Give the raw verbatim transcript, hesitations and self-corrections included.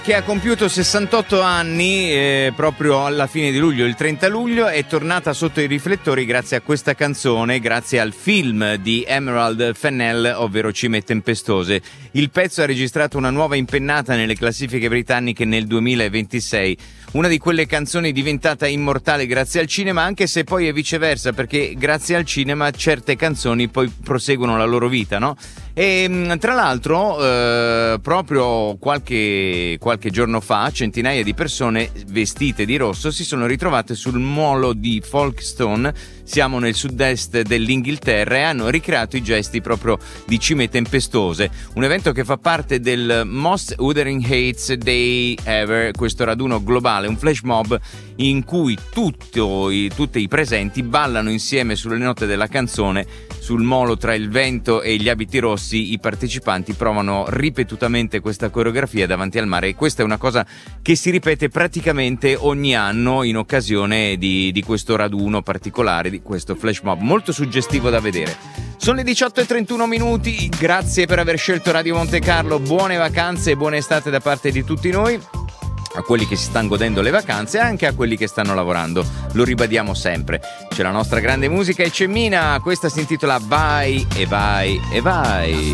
che ha compiuto sessantotto anni eh, proprio alla fine di luglio, il trenta luglio, è tornata sotto i riflettori grazie a questa canzone, grazie al film di Emerald Fennell, ovvero Cime tempestose. Il pezzo ha registrato una nuova impennata nelle classifiche britanniche nel duemilaventisei, una di quelle canzoni diventata immortale grazie al cinema, anche se poi è viceversa, perché grazie al cinema certe canzoni poi proseguono la loro vita, no? E tra l'altro eh, proprio qualche, qualche giorno fa centinaia di persone vestite di rosso si sono ritrovate sul molo di Folkestone, siamo nel sud-est dell'Inghilterra, e hanno ricreato i gesti proprio di Cime tempestose, un evento che fa parte del Most Wuthering Heights Day Ever, questo raduno globale, un flash mob in cui tutto, i, tutti i presenti ballano insieme sulle note della canzone. Sul molo tra il vento e gli abiti rossi i partecipanti provano ripetutamente questa coreografia davanti al mare, e questa è una cosa che si ripete praticamente ogni anno in occasione di, di questo raduno particolare, di questo flash mob molto suggestivo da vedere. Sono le diciotto e trentuno minuti, grazie per aver scelto Radio Monte Carlo, buone vacanze e buona estate da parte di tutti noi, a quelli che si stanno godendo le vacanze e anche a quelli che stanno lavorando, lo ribadiamo sempre. C'è la nostra grande musica e c'è Mina, questa si intitola Vai e vai e vai.